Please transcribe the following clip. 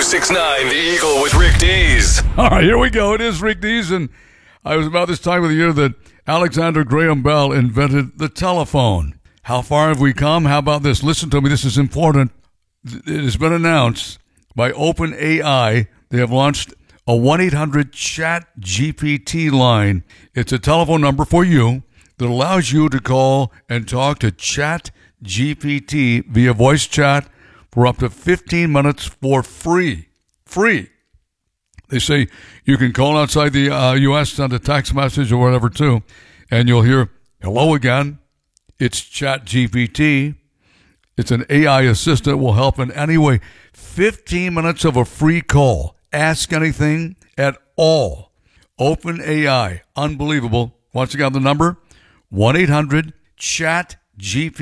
1069 The Eagle with Rick Dees. All right, here we go. It is Rick Dees, and I was about this time of the year that Alexander Graham Bell invented the telephone. How far have we come? How about this? Listen to me. This is important. It has been announced by OpenAI. They have launched a 1-800-CHAT-GPT line. It's a telephone number for you that allows you to call and talk to ChatGPT via voice chat for up to 15 minutes for free. Free. They say you can call outside the U.S., send a text message or whatever, too, and you'll hear, hello again. It's ChatGPT. It's an AI assistant. Will help in any way. 15 minutes of a free call. Ask anything at all. OpenAI. Unbelievable. Once again, the number, 1-800-CHAT-GPT.